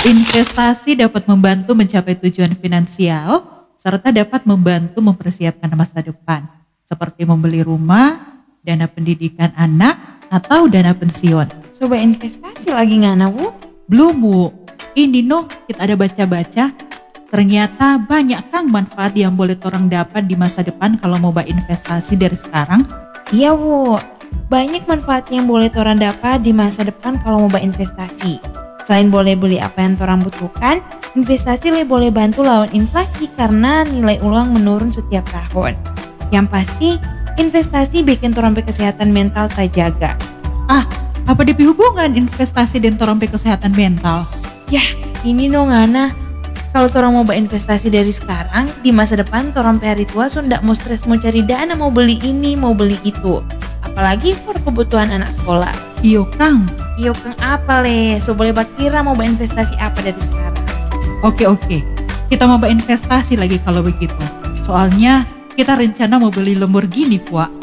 Investasi dapat membantu mencapai tujuan finansial serta dapat membantu mempersiapkan masa depan, seperti membeli rumah, dana pendidikan anak, atau dana pensiun. Coba investasi lagi ngana, Bu? Belum, Bu. Ini kita ada baca-baca. Ternyata banyak kang manfaat yang boleh orang dapat di masa depan kalau mau investasi dari sekarang. Iya, Bu. Banyak manfaat yang boleh orang dapat di masa depan kalau mau investasi. Selain boleh beli apa yang orang butuhkan, investasi boleh bantu lawan inflasi karena nilai uang menurun setiap tahun. Yang pasti, investasi bikin orang kesehatan mental terjaga. Apa DP hubungan investasi dan orang kesehatan mental? Yah, ini ngana. Kalau orang mau investasi dari sekarang, di masa depan orang hari tua ndak mau stres mau cari dana, mau beli ini, mau beli itu. Apalagi for kebutuhan anak sekolah. Iyo Kang. Iyo Kang apa so boleh bakira mau investasi apa dari sekarang? Oke. Kita mau investasi lagi kalau begitu. Soalnya kita rencana mau beli Lamborghini, Pak.